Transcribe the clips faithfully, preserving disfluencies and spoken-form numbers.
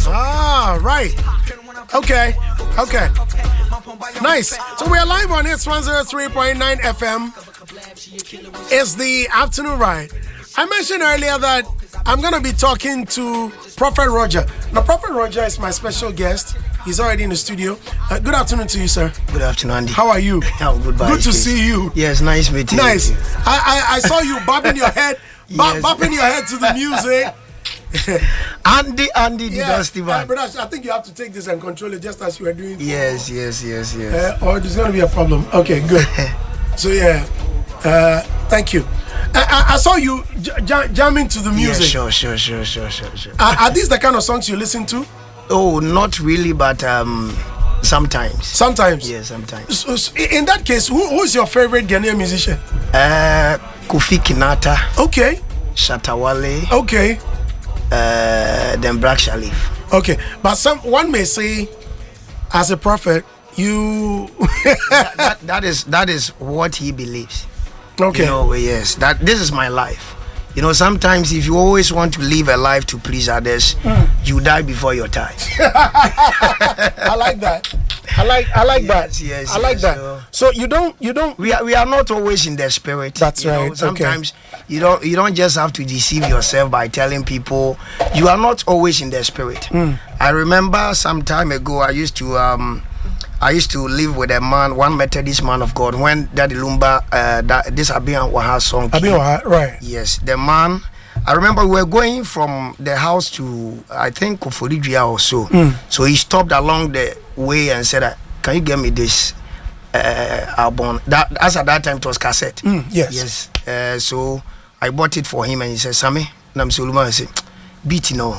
Ah, right. Okay. Okay. Nice. So we are live on Hits one oh three point nine F M. It's the afternoon ride. I mentioned earlier that I'm going to be talking to Prophet Roger. Now, Prophet Roger is my special guest. He's already in the studio. Uh, good afternoon to you, sir. Good afternoon, Andy. How are you? Oh, goodbye. Good to see you. Yes, nice meeting nice. you. Nice. I, I I saw you bobbing your head, yes. bobbing your head to the music. Andy, Andy, the yeah, dusty man. Uh, but I think you have to take this and control it just as you were doing. Yes, yes, yes, yes. Uh, or there's going to be a problem. Okay, good. So yeah, uh, thank you. I, I, I saw you j- jamming to the music. Yeah, sure, sure, sure, sure, sure, sure. Are, are these the kind of songs you listen to? Oh, not really, but um, sometimes. Sometimes. Yeah, sometimes. So, so in that case, who who is your favorite Ghanaian musician? Uh, Kofi Kinata. Okay. Shatta Wale. Okay. Uh, then Black Shalif. Okay, but some one may say, as a prophet, you that, that, that is that is what he believes. Okay. You know, yes, that this is my life. You know, sometimes if you always want to live a life to please others, mm. you die before your time. I like that. I like I like yes, that. Yes, I like yes, that. So, so you don't you don't we are we are not always in the spirit. That's you right. Know, sometimes okay. you don't you don't just have to deceive yourself by telling people you are not always in the spirit. Mm. I remember some time ago I used to um I used to live with a man, one Methodist man of God, when Daddy Lumba, uh, that, this Abiyan Waha song came. Abiyan Waha, right. Yes, the man, I remember we were going from the house to, I think, Koforidua or so. Mm. So he stopped along the way and said, can you get me this uh, album? That, as at that time, it was cassette. Mm, yes. Yes. Uh, so I bought it for him and he said, Sammy, and I'm Solomon, I said, beat no.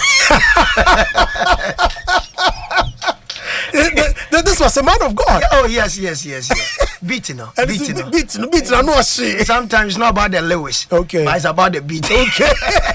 This was a man of God. Oh yes, yes, yes, yes. Beating, no, beating, no, beating, beating. I know she. Sometimes it's not about the Lewis. Okay, but it's about the beat. Okay.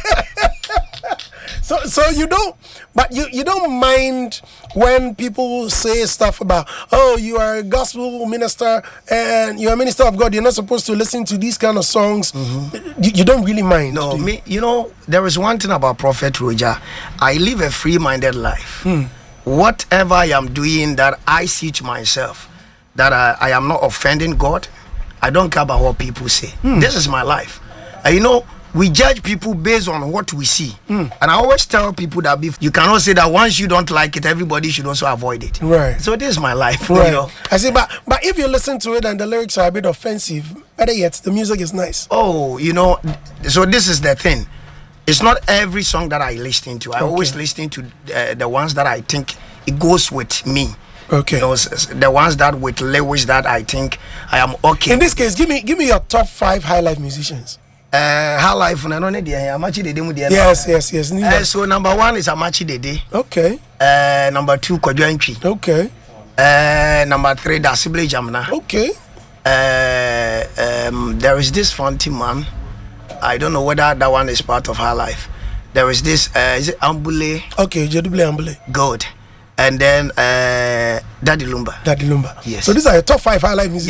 so, so you don't, but you you don't mind when people say stuff about, oh, you are a gospel minister and you're a minister of God. You're not supposed to listen to these kind of songs. Mm-hmm. You, you don't really mind. No, you? me. You know, there is one thing about Prophet Roger. I live a free-minded life. Hmm. Whatever I am doing that I see to myself that I, I am not offending God, I don't care about what people say. Mm. This is my life. And you know, we judge people based on what we see. Mm. And I always tell people that if you cannot say that once you don't like it, everybody should also avoid it. Right. So this is my life. Right. You know? I see, but but if you listen to it and the lyrics are a bit offensive, better yet, the music is nice. Oh, you know, so this is the thing. It's not every song that I listen to. I okay. always listen to uh, the ones that I think it goes with me. Okay. You know, the ones that with Lewis that I think I am okay. In this case, give me give me your top five high life musicians. Uh, high life, no, no, Amachi. Yes, yes, yes. Uh, so number one is Amachi Dede. Okay. Uh, number two, Kodwanchi. Okay. Uh, number three, Dasible Jamna. Okay. Uh, um, there is this Fonty man. I don't know whether that one is part of her life. There is this, uh, is it Ambule? Okay, Jedouble Ambule. Good. And then uh, Daddy Lumba. Daddy Lumba. Yes. So these are your top five high life musicians.